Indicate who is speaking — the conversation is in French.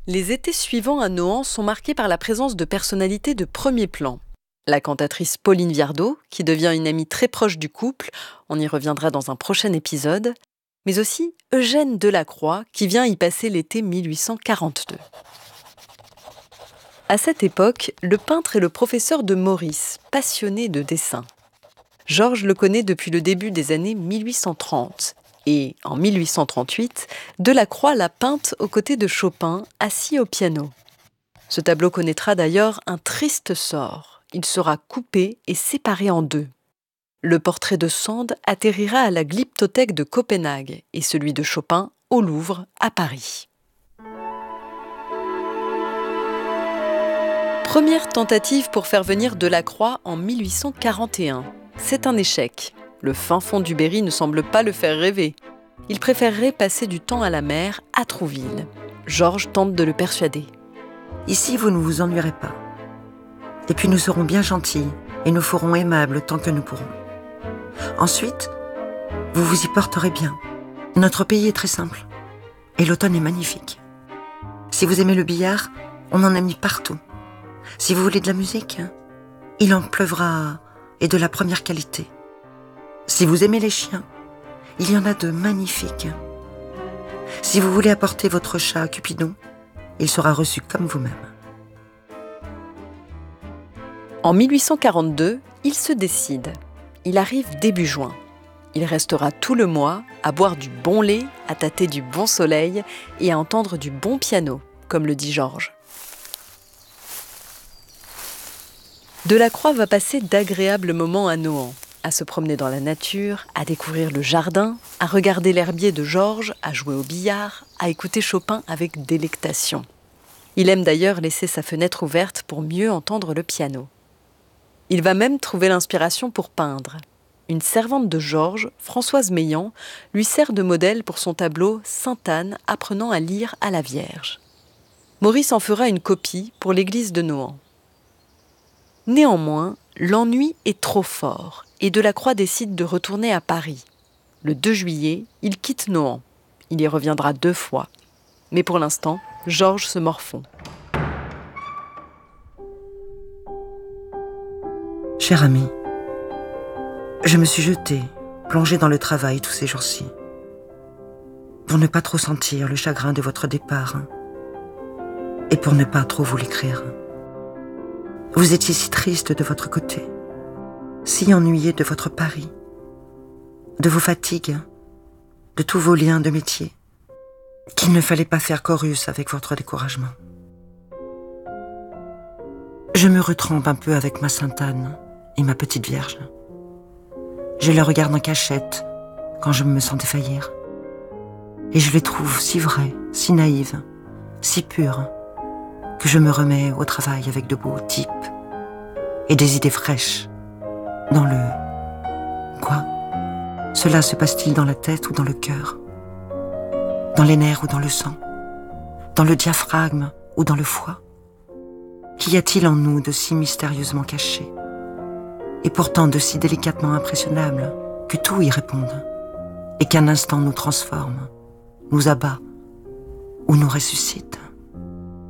Speaker 1: Les étés suivants à Nohant sont marqués par la présence de personnalités de premier plan. La cantatrice Pauline Viardot, qui devient une amie très proche du couple, on y reviendra dans un prochain épisode, mais aussi Eugène Delacroix, qui vient y passer l'été 1842. À cette époque, le peintre est le professeur de Maurice, passionné de dessin. Georges le connaît depuis le début des années 1830. Et, en 1838, Delacroix l'a peinte aux côtés de Chopin, assis au piano. Ce tableau connaîtra d'ailleurs un triste sort. Il sera coupé et séparé en deux. Le portrait de Sand atterrira à la Glyptothèque de Copenhague et celui de Chopin au Louvre, à Paris. Première tentative pour faire venir Delacroix en 1841. C'est un échec. Le fin fond du Berry ne semble pas le faire rêver. Il préférerait passer du temps à la mer, à Trouville. Georges tente de le persuader.
Speaker 2: Ici, vous ne vous ennuierez pas. Et puis nous serons bien gentils et nous ferons aimables tant que nous pourrons. Ensuite, vous vous y porterez bien. Notre pays est très simple. Et l'automne est magnifique. Si vous aimez le billard, on en a mis partout. Si vous voulez de la musique, il en pleuvra et de la première qualité. Si vous aimez les chiens, il y en a de magnifiques. Si vous voulez apporter votre chat à Cupidon, il sera reçu comme vous-même.
Speaker 1: En 1842, il se décide. Il arrive début juin. Il restera tout le mois à boire du bon lait, à tâter du bon soleil et à entendre du bon piano, comme le dit Georges. Delacroix va passer d'agréables moments à Nohant, à se promener dans la nature, à découvrir le jardin, à regarder l'herbier de Georges, à jouer au billard, à écouter Chopin avec délectation. Il aime d'ailleurs laisser sa fenêtre ouverte pour mieux entendre le piano. Il va même trouver l'inspiration pour peindre. Une servante de Georges, Françoise Meillan, lui sert de modèle pour son tableau « Sainte-Anne apprenant à lire à la Vierge ». Maurice en fera une copie pour l'église de Nohant. Néanmoins, l'ennui est trop fort et Delacroix décide de retourner à Paris. Le 2 juillet, il quitte Nohant. Il y reviendra 2 fois. Mais pour l'instant, Georges se morfond.
Speaker 2: Cher ami, je me suis jetée, plongée dans le travail tous ces jours-ci, pour ne pas trop sentir le chagrin de votre départ et pour ne pas trop vous l'écrire. Vous étiez si triste de votre côté, si ennuyé de votre Paris, de vos fatigues, de tous vos liens de métier, qu'il ne fallait pas faire chorus avec votre découragement. Je me retrempe un peu avec ma Sainte-Anne et ma petite Vierge. Je les regarde en cachette quand je me sens défaillir. Et je les trouve si vraies, si naïves, si pures, que je me remets au travail avec de beaux types et des idées fraîches dans le... Quoi ? Cela se passe-t-il dans la tête ou dans le cœur ? Dans les nerfs ou dans le sang ? Dans le diaphragme ou dans le foie ? Qu'y a-t-il en nous de si mystérieusement caché et pourtant de si délicatement impressionnable que tout y réponde et qu'un instant nous transforme, nous abat ou nous ressuscite ?